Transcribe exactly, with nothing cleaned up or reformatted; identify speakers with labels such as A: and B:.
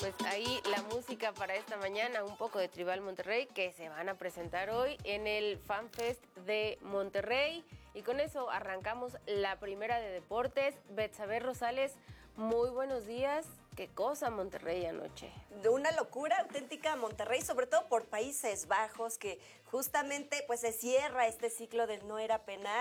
A: Pues ahí la música para esta mañana, un poco de Tribal Monterrey, que se van a presentar hoy en el FanFest de Monterrey. Y con eso arrancamos la primera de deportes. Betsabe Rosales, muy buenos días. ¿Qué cosa Monterrey anoche?
B: De una locura auténtica Monterrey, sobre todo por Países Bajos, que justamente pues se cierra este ciclo del no era penal.